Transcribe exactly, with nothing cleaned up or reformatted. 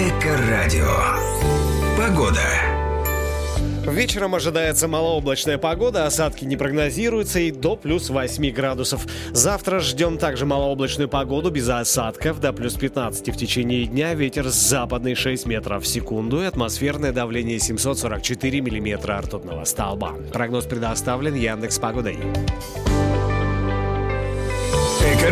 Эко-радио. Погода. Вечером ожидается малооблачная погода, осадки не прогнозируются и до плюс восемь градусов. Завтра ждем также малооблачную погоду без осадков до плюс пятнадцать в течение дня. Ветер с западной шесть метров в секунду и атмосферное давление семьсот сорок четыре миллиметра ртутного столба. Прогноз предоставлен Яндекс.Погодой.